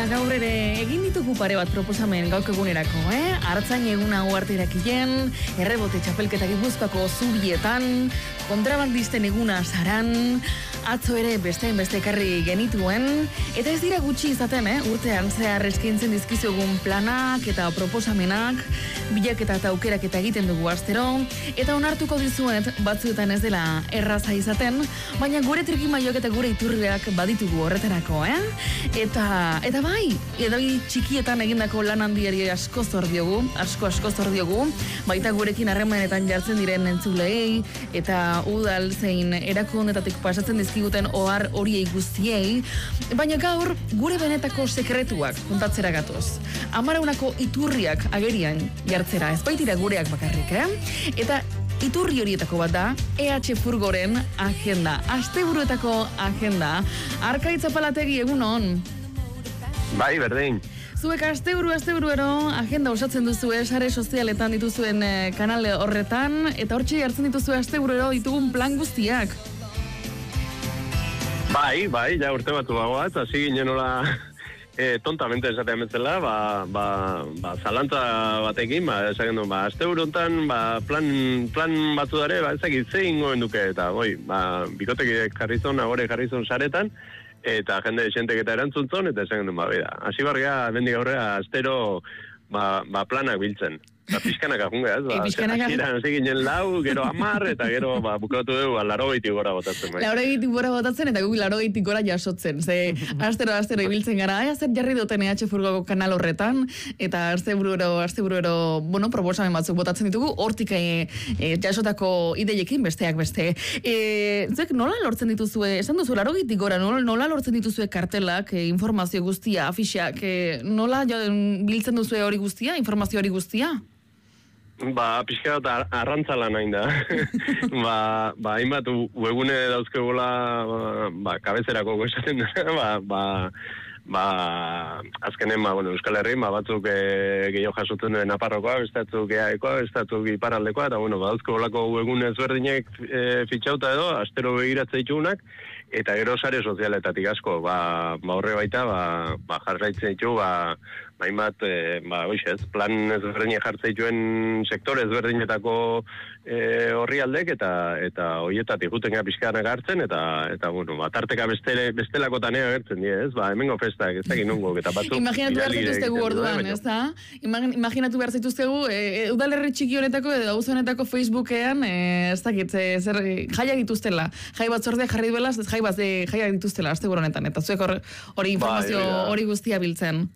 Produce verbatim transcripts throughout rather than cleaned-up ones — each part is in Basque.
gaur ere egin ditugu pare bat proposamen gauk egunerako, eh? Artzain eguna uarte irakien, errebote txapelketa Gipuzkoako zubietan, kontrabandisten eguna Saran, atzo ere bestein beste ekarri genituen, eta ez dira gutxi izaten, eh? Urtean zehar eskaintzen dizkizugun planak eta proposamenak, bilaketa eta aukeraketa egiten dugu astero, eta onartuko dizuet batzuetan ez dela erraza izaten, baina gure trikimaiok eta gure iturriak baditugu horretarako, eh? Eta, eta bai, edabi txikietan egindako lan handiari asko zor diogu, asko asko zor diogu, baita gurekin harremanetan jartzen diren entzulei, eta udal zein erakundetatik pasatzen dizkiguten ohar horiei guztiei, baina gaur gure benetako sekretuak kontatzera gatoz. Amaraunako iturriak agerian jartzera, ez baitira gureak bakarrik, eh? Eta iturri horietako bat da, E H Furgoren agenda, asteburuetako agenda. Arkaitz Apalategi, egun on? Bai, berdin. Zuek asteburu asteburuero agenda osatzen duzue, sare sozialetan dituzuen eh, kanale horretan, eta hortxe hartzen dituzue asteburuero ditugun plan guztiak. Bai, bai, ja urte batu bagoaz, hasi ginen nola e, tontamente esatean betzela, ba, ba, ba, zalantza batekin, ba, esaten duen, ba, asteburuetan, ba, plan, plan batzu dare, ba, ezakit zein goen duke, eta, boi, ba, bikotekidek jarrizon, agore jarrizon saretan, eta jende esentek eta erantzuntzon, eta esaten duen, ba, bera, hasi bargea, bendik aurrea, astero, ba, ba, planak biltzen. Ba, pixkanaka junga, ez? Ba, e, pixkanaka. hasi ginen lau, gero amar, eta gero, ba, bukatu dugu, ba, laro gaitik gora botatzen. Bai. Laro gaitik gora botatzen, eta guk laro gaitik gora jasotzen. Ze, astero, astero ibiltzen gara, aia zer jarri duten E H Furgoko kanal horretan, eta asteburuero, asteburuero, bueno, proposamen batzuk botatzen ditugu, hortik e, e, jasotako ideiekin besteak beste. E, zuek, nola lortzen dituzue, esan duzu, laro gaitik gora, nola, nola lortzen dituzue kartelak, e, informazio guztia, afixak, e, nola jo, biltzen duzue hori guztia, informazio hori guztia? Ba, pixka bat arrantzala nahin da. ba, ba, hainbat webune dauzkegula, ba, ba kabezerako esaten dena, ba, ba, ba, azkenen, ba, bueno, Euskal Herrin, ba, batzuk e, gehiago jasotzen duen Nafarrokoa, bestatzuk eaekoa, bestatzuk iparaldekoa, eta, bueno, ba, dauzkegolako webune ezberdinek e, fitxauta edo, astero begiratzea ditugunak, eta gero sare sozialetatik asko, ba, ba horre baita, ba, ba jarraitzen ditu, ba, hainbat, e, ba, oixez, plan ezberdinek jartzen dituen sektore ezberdinetako e, horri aldek, eta eta horietatik guten gara pixkanak hartzen, eta, eta bueno, ba, tarteka bestele, bestelakotan agertzen die, ez? Ba, hemengo festak, ez dakit nungo, eta batzuk... Imaginatu behar zituztegu orduan, ez da? Imaginatu behar zituztegu, e, udalerri txiki honetako, edo auzo honetako Facebookean, e, ez dakit, e, zer, jaiak dituztela, jai batzordeak jarri duela, jai bat, e, jaiak dituztela, asteburu honetan, eta zuek hori informazio hori guztia biltzen.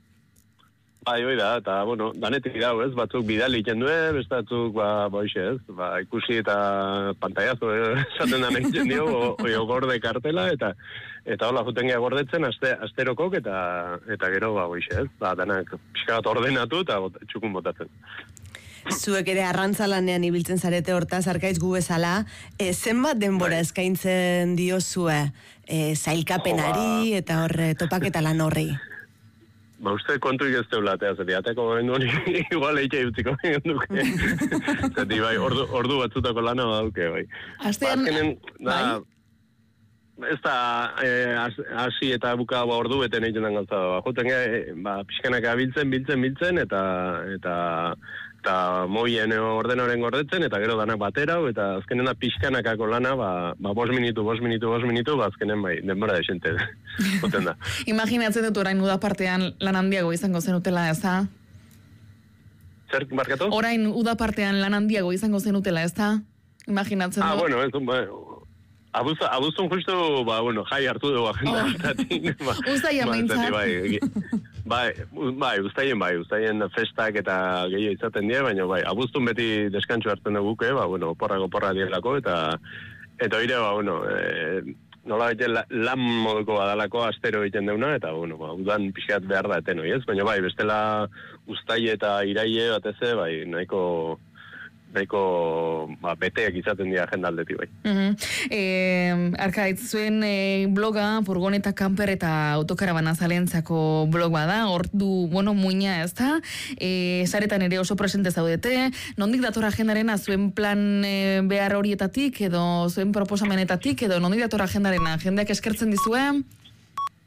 Bai, hoi da, eta, bueno, danetik dago, ez, batzuk bidali egiten due, bestatzuk, ba, boixe, ez, ba, ikusi eta pantaiazo, eh, esaten da egiten dio, oio gorde kartela, eta, eta hola, juten geha gordetzen, aste, asterokok, eta, eta gero, ba, boixe, ez, ba, danak pixka bat ordenatu, eta bot, txukun botatzen. Zuek ere arrantzalanean ibiltzen zarete hortaz, Arkaitz gu bezala, e, zenbat denbora bai. Eskaintzen diozue e, zailkapenari, eta horre, topaketa lan horri? Ba, uste kontuik ez teula, eta zati, ateko momentu hori, igual eitxe utziko duke. Zati, bai, ordu, ordu batzutako lana baduke, bai. Astean, ba, bai? Ez da, hasi e, eta buka ba, ordu beten egiten den gauza. Ba, juten ge, ba, pixkanaka biltzen, biltzen, biltzen, eta, eta, eta moien ordenoren gordetzen, eta gero danak batera, eta azkenen da pixkanakako lana, ba, ba bos minutu, bos minutu, bos minutu, ba, azkenen bai, denbora desente, juten da. Imaginatzen dut orain udapartean lan handiago izango zenutela, ez da? Zer, markatu? Orain udapartean lan handiago izango zenutela, ez da? Imaginatzen ah, dut. Ah, bueno, ez, ba, Abuz, abuzun justu, ba, bueno, jai hartu dugu agenda. Oh. Ba, Uztaien behintzat. Bai, bai, bai, uztaien bai, uztaien festak eta gehiago izaten die, baina bai, abuztun beti deskantxo hartzen duguke, ba, bueno, porrako porra dielako, eta eta oire, ba, bueno, e, nola bete lan moduko badalako astero egiten deuna, eta, bueno, ba, udan pixkat behar da eten, ez? Baina bai, bestela uztai eta iraie bateze, bai, nahiko... nahiko ba, beteak izaten dira jendaldetik bai. Uh-huh. E, Arkaitz, zuen e, bloga, furgoneta, kamper eta autokarabana zalentzako blog bada, hor du, bueno, muina ez da, e, saretan ere oso presente zaudete, nondik dator agendarena zuen plan e, behar horietatik, edo zuen proposamenetatik, edo nondik dator agendarena, jendeak eskertzen dizue?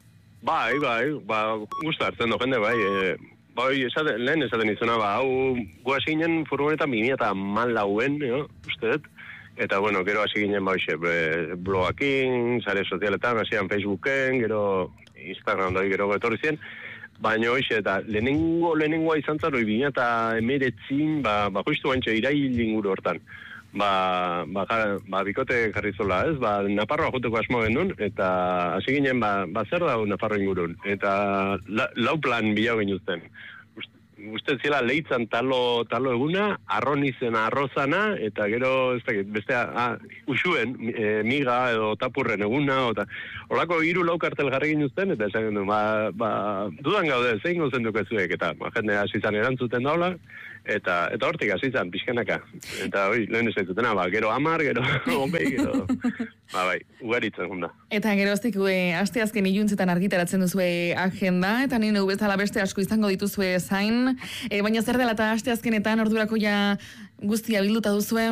Bai, bai, ba, gusta hartzen do jende, bai, e, bai, esaten, lehen esaten izuna, ba, hau, gu hasi ginen furgonetan bi mila hamalauen, jo, uste dut, eta, bueno, gero hasi ginen, bai, blogakin, sare sozialetan, hasian Facebooken, gero Instagram doi, gero etorri zien, baina hoxe, eta lehenengo, lehenengoa izan zaro, bi mila eta emeretzin, ba, ba, justu bantxe, irail inguru hortan. Ba, ba, ba, bikote jarri zola, ez? Ba, Nafarroa joteko asmo gendun, eta hasi ginen, ba, ba zer da Nafarro ingurun. Eta la, lau plan bilau genuzten. Uste zela leitzan talo, talo eguna, arron izen arrozana, eta gero, ez dakit, beste, ah, usuen, e, miga edo tapurren eguna, eta horako hiru lau kartel jarri genuzten, eta esan gendu, ba, ba, dudan gaude, zein gozen dukezuek, eta ba, jende hasi zan erantzuten daula, Eta eta hortik hasi izan pixkanaka. Eta hori, lehen ez zaitutena, ba, gero hamar, gero onbei, gero... Ba, bai, ugaritzen junda. Eta geroztik, e, asteazken iluntzetan argitaratzen duzue agenda, eta nire bezala beste asko izango dituzue zain. E, baina zer dela eta asteazkenetan ordurako ja guztia bilduta duzue?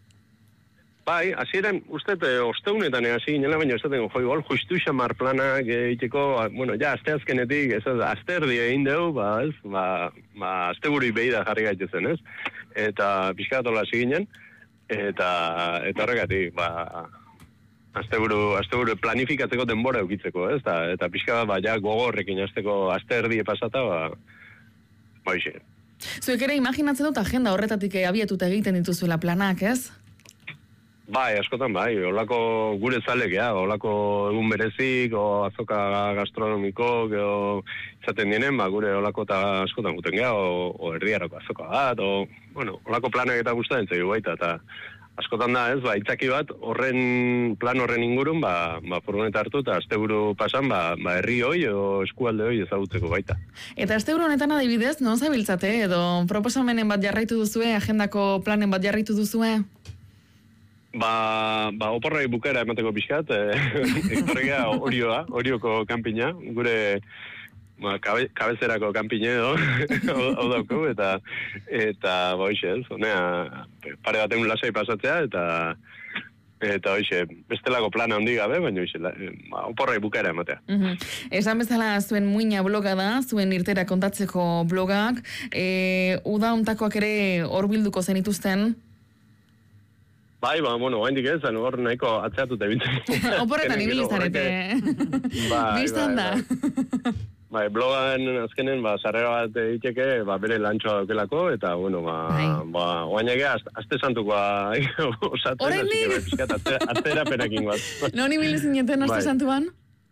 Bai, hasieran uste osteunetan hasi ginela, baina ez daten joi gol, justu xamar planak egiteko, bueno, ja, asteazkenetik, ez da, asterdi egin dugu, ba, ez, ba, ba, asteburi behi da jarri gaitezen, ez? Eta pixkatola hasi ginen, eta, eta horregatik, ba, asteburu, asteburu planifikatzeko denbora eukitzeko, ez? Eta, eta pixka, ba, ja, gogorrekin hasteko asterdi pasata, ba, ba, ixe. Zuek ere imaginatzen dut agenda horretatik abiatuta egiten dituzuela planak, ez? Bai, askotan bai, olako gure zalek, ja, olako egun berezik, o azoka gastronomiko, o izaten dienen, ba, gure olako eta askotan guten geha, o, o erdiarako azoka bat, o, bueno, olako planak eta guztatzen zaigu baita, eta askotan da, ez, ba, itzaki bat, horren, plan horren ingurun, ba, ba furgoneta hartu, eta asteburu pasan, ba, ba herri hoi, o eskualde hoi ezagutzeko baita. Eta asteburu honetan adibidez, non zabiltzate, edo proposamenen bat jarraitu duzue, agendako planen bat jarraitu duzue? Ba, ba oporrai bukera emateko pixkat, ektorrega orioa, orioko kanpina, gure ba, kabe, kabezerako kanpine edo, hau dauko, eta, eta ba, hoxe, ez, honea, pare baten lasai pasatzea, eta, eta hoxe, bestelako plana handi gabe, baina hoxe, ba, oporrai bukera ematea. Uh-huh. Esan bezala, zuen muina bloga da, zuen irtera kontatzeko blogak, e, uda ontakoak ere hor bilduko zenituzten? Bai, ba, bueno, haindik ez, hor nahiko atzeatuta biltzen. Oporretan ibilizarete. Bai, Bistan da. Bai, blogan azkenen, ba, sarrera bat egiteke, ba, bere lantxoa daukelako, eta, bueno, ba, ba, oainege, azte santukoa osatzen. Horrendik? Aztera penakin bat. Non ibilizin jenten azte santuan?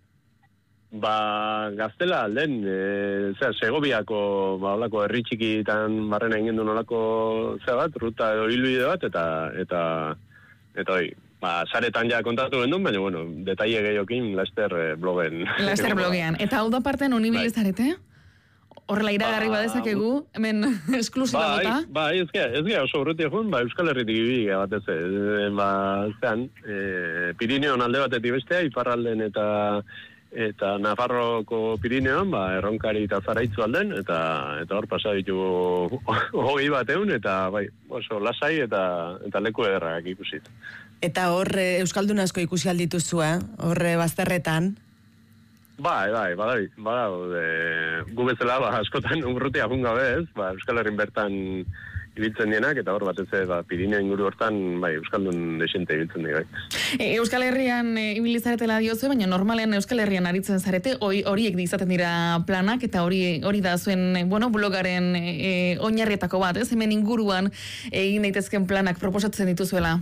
Ba, gaztela alden, e, zera, Segoviako, ba, olako herri txikitan barrena egin duen olako, zera bat, ruta edo hilbide bat, eta, eta, eta hoi, ba, saretan ja kontatu gendun, baina, bueno, detaile gehiokin, Laster eh, blogen. Laster blogean. Eta hau da parte non ibilizarete? Horrela iragarri ba, badezakegu, hemen esklusiba bai, bota? Bai, ez gara, ez gara oso urruti egun, ba, Euskal Herritik ibili batez, e, ba, zean, e, Pirineon alde batetik bestea, iparralden eta eta Nafarroko Pirineon, ba, erronkari eta zaraitzu alden, eta eta hor pasa ditugu hogei bat egun, eta bai, oso lasai eta eta leku ederrak ikusit. Eta hor Euskaldun asko ikusi aldituzu, eh? Hor bazterretan? Bai, bai, badai, badai, gu bezala, ba, askotan urrutia jun gabe ez, ba, Euskal Herrin bertan ibiltzen dienak, eta hor batez, ba, Pirineo inguru hortan, bai, Euskaldun desente ibiltzen dira. E, Euskal Herrian e, ibilizaretela diozu, baina normalean Euskal Herrian aritzen zarete, horiek izaten dira planak, eta hori hori da zuen, bueno, blogaren e, oinarrietako bat, ez? Hemen inguruan egin daitezken planak proposatzen dituzuela.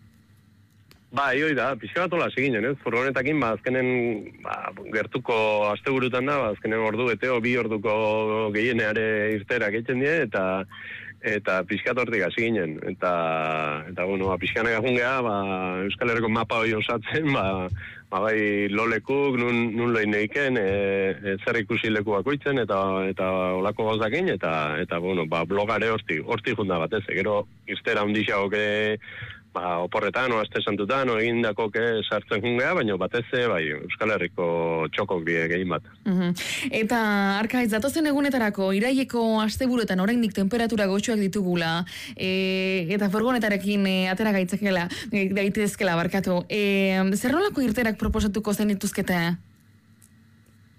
Ba, hoi da, pixka bat hola seginen, ez? Furgonetakin, ba, azkenen, ba, gertuko asteburutan da, ba, azkenen ordu beteo, bi orduko gehieneare irterak egiten die, eta eta pixkat hortik hasi ginen, eta, eta bueno, ba, pixkanak agungea, ba, Euskal Herriko mapa hori osatzen, ba, ba, bai lolekuk, nun, nun loin eiken, e, e, zer ikusi leku bakoitzen, eta, eta olako gauzakin, eta, eta bueno, ba, blogare hortik, hortik junda batez, gero irtera hundixagoke, ba, oporretan, o aste santutan, o egindako ke sartzen jungea, baina batez, bai, Euskal Herriko txokok die gehien bat. Uh-huh. Eta, Arkaitz, datozen egunetarako, iraileko asteburuetan oraindik temperatura goxoak ditugula, e, eta furgonetarekin e, atera gaitzakela, e, daitezkela barkatu. E, zer nolako irterak proposatuko zen dituzkete?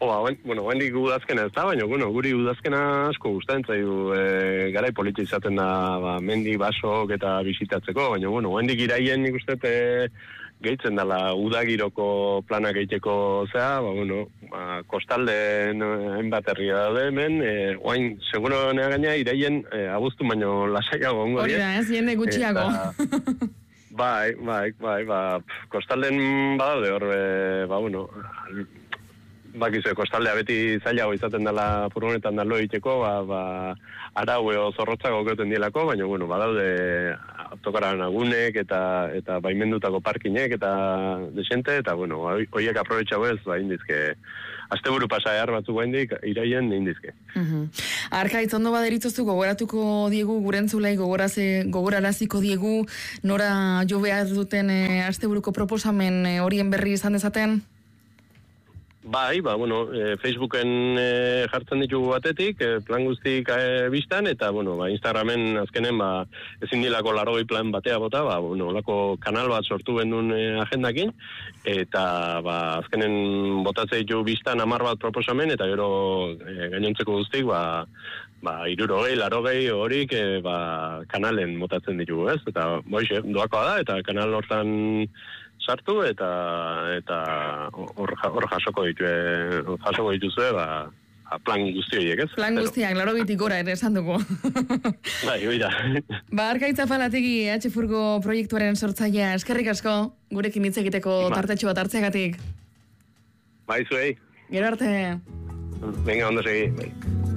Oa, bueno, hendik udazkena ez da, baina, bueno, guri udazkena asko gustatzen zaigu, e, garai politxe izaten da, ba, mendi, basok eta bisitatzeko, baina, bueno, hendik iraien nik uste, e, gehitzen dela udagiroko planak egiteko, zea, ba, bueno, ba, kostalden hainbat herria daude hemen, e, oain, seguro nea gaina, iraien e, abuztu baino lasaiago ongo die. Hori da, ez, jende gutxiago. Bai, bai, bai, ba, kostalden badaude hor, e, ba, bueno, bakizu, kostaldea beti zailago izaten dela furgonetan da lo egiteko, ba, ba, arau eo zorrotzago goten dielako, baina, bueno, badaude autokaran agunek eta eta baimendutako parkinek eta desente, eta, bueno, horiek aprobetxago ez, ba, indizke, asteburu pasaear batzuk baindik, iraien indizke. Uh-huh. Arkaitz, ondo baderitzozu gogoratuko diegu, gurentzulei gogoraze, gogoraraziko diegu, nora jo behar duten e, asteburuko proposamen e, horien berri izan dezaten? Bai, ba, bueno, e, Facebooken e, jartzen ditugu batetik, e, plan guztik e, biztan, eta, bueno, ba, Instagramen azkenen, ba, ezin dilako larogei plan batea bota, ba, bueno, olako kanal bat sortu bendun e, agendakin, eta, ba, azkenen botatzea ditu biztan amar bat proposamen, eta gero e, gainontzeko guztik, ba, ba, irurogei, larogei horik, e, ba, kanalen botatzen ditugu, ez? Eta, boixe, doakoa da, eta kanal hortan sartu eta eta hor hor jasoko ditu jasoko dituzue ba plan guzti horiek, ez? Plan guztiak, laurogetik gora ere esan dugu. Bai, oida. Ba, Arkaitz Afalategi H Furgo proiektuaren sortzailea, eskerrik asko gurekin hitz egiteko tartetxo bat hartzeagatik. Bai, zuei. Gero arte. Venga, ondo segi. Bai.